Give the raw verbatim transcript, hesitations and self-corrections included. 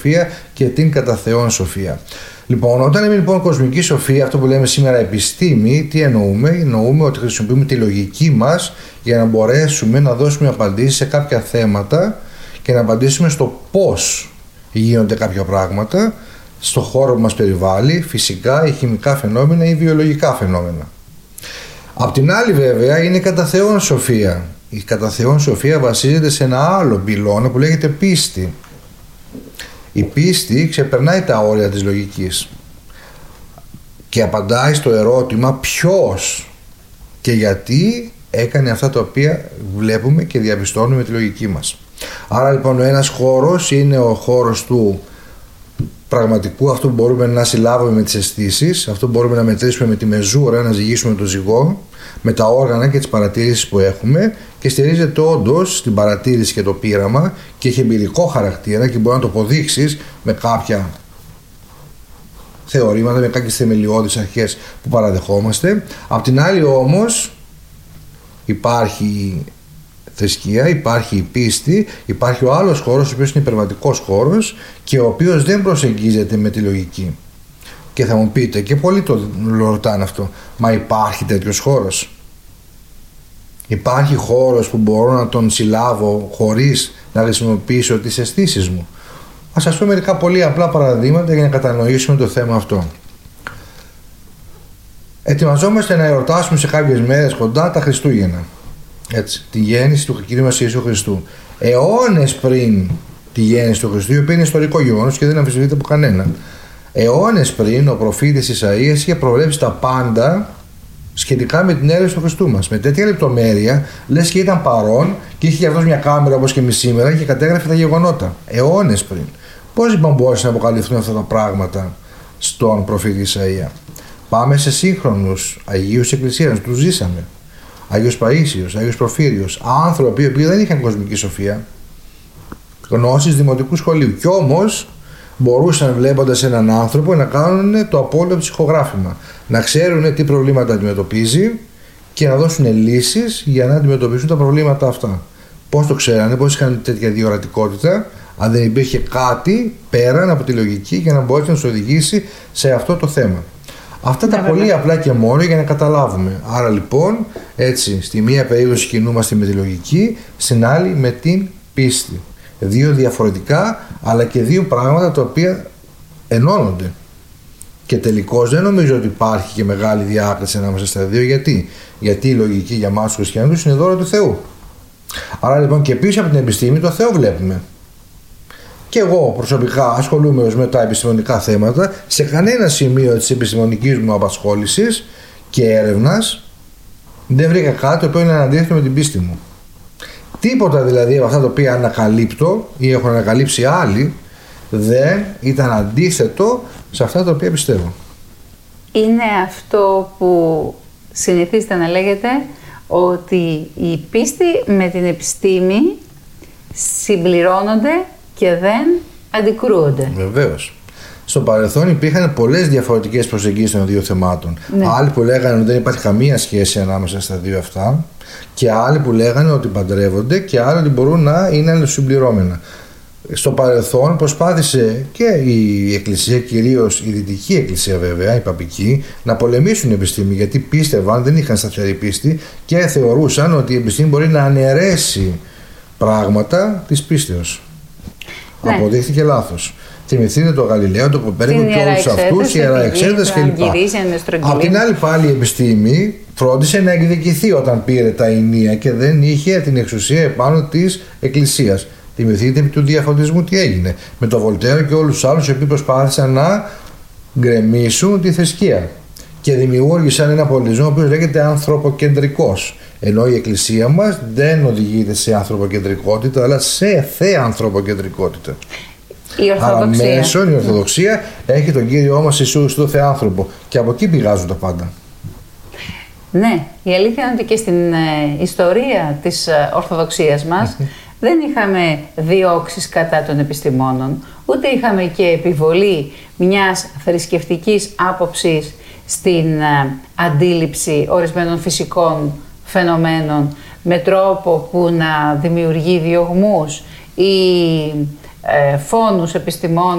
σοφία και την κατά Θεόν σοφία. Λοιπόν, όταν λέμε λοιπόν κοσμική σοφία, αυτό που λέμε σήμερα επιστήμη, τι εννοούμε? Εννοούμε ότι χρησιμοποιούμε τη λογική μας για να μπορέσουμε να δώσουμε απαντήσεις σε κάποια θέματα και να απαντήσουμε στο πώς γίνονται κάποια πράγματα στο χώρο που μας περιβάλλει, φυσικά ή χημικά φαινόμενα ή βιολογικά φαινόμενα. Απ' την άλλη βέβαια είναι η κατά Θεόν σοφία. Η κατά Θεόν σοφία βασίζεται σε ένα άλλο πυλώνα που λέγεται πίστη. Η πίστη ξεπερνάει τα όρια της λογικής και απαντάει στο ερώτημα ποιος και γιατί έκανε αυτά τα οποία βλέπουμε και διαπιστώνουμε με τη λογική μας. Άρα λοιπόν ο ένας χώρος είναι ο χώρος του πραγματικού, αυτό που μπορούμε να συλλάβουμε με τις αισθήσεις, αυτό που μπορούμε να μετρήσουμε με τη μεζούρα, να ζυγίσουμε το ζυγό, με τα όργανα και τις παρατηρήσεις που έχουμε, και στηρίζεται όντως στην παρατήρηση και το πείραμα και έχει εμπειρικό χαρακτήρα και μπορεί να το αποδείξεις με κάποια θεωρήματα, με κάποιες θεμελιώδεις αρχές που παραδεχόμαστε. Απ' την άλλη όμως υπάρχει θρησκεία, υπάρχει η πίστη, υπάρχει ο άλλος χώρος ο οποίος είναι υπερβατικός χώρος και ο οποίος δεν προσεγγίζεται με τη λογική. Και θα μου πείτε, και πολλοί το ρωτάνε αυτό, μα υπάρχει τέτοιος χώρος? Υπάρχει χώρος που μπορώ να τον συλλάβω χωρίς να χρησιμοποιήσω τις αισθήσεις μου? Ας σας πω μερικά πολύ απλά παραδείγματα για να κατανοήσουμε το θέμα αυτό. Ετοιμαζόμαστε να εορτάσουμε σε κάποιες μέρες κοντά τα Χριστούγεννα. Έτσι, τη γέννηση του Κυρίου μας Ιησού Χριστού. Αιώνες πριν τη γέννηση του Χριστού, η οποία είναι ιστορικό γεγονός και δεν αμφισβητείται από κανέναν. Αιώνες πριν ο προφήτης Ισαΐας είχε προβλέψει τα πάντα σχετικά με την έλευση του Χριστού μας. Με τέτοια λεπτομέρεια, λες και ήταν παρόν και είχε αυτός μια κάμερα όπως και εμείς σήμερα και κατέγραφε τα γεγονότα. Αιώνες πριν. Πώς λοιπόν μπόρεσαν να αποκαλυφθούν αυτά τα πράγματα στον προφήτη Ισαΐα? Πάμε σε σύγχρονους Αγίους Εκκλησίας, τους ζήσαμε. Άγιος Παΐσιος, Άγιος Προφύριος, άνθρωποι οι οποίοι δεν είχαν κοσμική σοφία, γνώσεις δημοτικού σχολείου, κι όμως μπορούσαν βλέποντας έναν άνθρωπο να κάνουν το απόλυτο ψυχογράφημα, να ξέρουν τι προβλήματα αντιμετωπίζει και να δώσουν λύσεις για να αντιμετωπίσουν τα προβλήματα αυτά. Πώς το ξέρανε, πώς είχαν τέτοια διορατικότητα, αν δεν υπήρχε κάτι πέραν από τη λογική για να μπορέσει να τους οδηγήσει σε αυτό το θέμα. Αυτά τα πολύ απλά και μόνο για να καταλάβουμε. Άρα λοιπόν, έτσι, στη μία περίπτωση κινούμαστε με τη λογική, στην άλλη με την πίστη. Δύο διαφορετικά, αλλά και δύο πράγματα τα οποία ενώνονται. Και τελικώς δεν νομίζω ότι υπάρχει και μεγάλη διάκριση ανάμεσα στα δύο. Γιατί? Γιατί η λογική για εμάς τους χριστιανούς είναι δώρο του Θεού. Άρα λοιπόν και πίσω από την επιστήμη το Θεό βλέπουμε. Και εγώ προσωπικά ασχολούμαι με τα επιστημονικά θέματα. Σε κανένα σημείο της επιστημονικής μου απασχόλησης και έρευνας δεν βρήκα κάτι το οποίο είναι αντίθετο με την πίστη μου. Τίποτα δηλαδή από αυτά τα οποία ανακαλύπτω ή έχουν ανακαλύψει άλλοι δεν ήταν αντίθετο σε αυτά τα οποία πιστεύω. Είναι αυτό που συνηθίζεται να λέγεται, ότι η πίστη με την επιστήμη συμπληρώνονται και δεν αντικρούονται. Βεβαίως. Στο παρελθόν υπήρχαν πολλές διαφορετικές προσεγγίσεις των δύο θεμάτων. Ναι. Άλλοι που λέγανε ότι δεν υπάρχει καμία σχέση ανάμεσα στα δύο αυτά, και άλλοι που λέγανε ότι παντρεύονται, και άλλοι ότι μπορούν να είναι αλληλοσυμπληρώμενα. Στο παρελθόν προσπάθησε και η Εκκλησία, κυρίως η Δυτική Εκκλησία βέβαια, η Παπική, να πολεμήσουν την επιστήμη, γιατί πίστευαν, δεν είχαν σταθερή πίστη και θεωρούσαν ότι η επιστήμη μπορεί να αναιρέσει πράγματα της πίστεως. Ναι. Αποδείχθηκε λάθος. Θυμηθείτε το Γαλιλαίο, το Κοπέρνικο και όλους αυτούς, οι ιερά-εξέτες κλπ. Απ' την άλλη πάλι η επιστήμη φρόντισε να εκδικηθεί όταν πήρε τα ηνία και δεν είχε την εξουσία επάνω της Εκκλησίας. Θυμηθείτε επί του διαφωτισμού τι έγινε με τον Βολτέρο και όλους τους άλλους οι οποίοι προσπάθησαν να γκρεμίσουν τη θρησκεία και δημιούργησαν ένα πολιτισμό ο οποίος λέγεται ανθρωποκεντρικός. Ενώ η Εκκλησία μας δεν οδηγείται σε ανθρωποκεντρικότητα, αλλά σε θεανθρωποκεντρικότητα. Η Ορθοδοξία. Άρα μέσω η Ορθοδοξία έχει τον Κύριό μας Ιησού Χριστό Θεάνθρωπο και από εκεί πηγάζουν τα πάντα. Ναι, η αλήθεια είναι ότι και στην ε, ιστορία της ε, Ορθοδοξίας μας δεν είχαμε διώξεις κατά των επιστημόνων, ούτε είχαμε και επιβολή μιας θρησκευτικής άποψης στην ε, αντίληψη ορισμένων φυσικών φαινομένων με τρόπο που να δημιουργεί διωγμούς ή ε, φόνους επιστημόνων